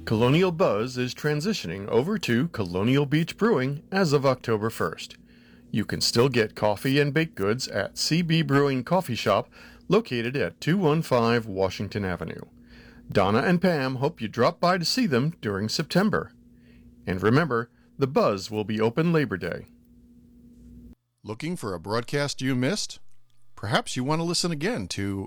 Colonial Buzz is transitioning over to Colonial Beach Brewing as of October 1st. You can still get coffee and baked goods at CB Brewing Coffee Shop, located at 215 Washington Avenue. Donna and Pam hope you drop by to see them during September. And remember, the Buzz will be open Labor Day. Looking for a broadcast you missed? Perhaps you want to listen again to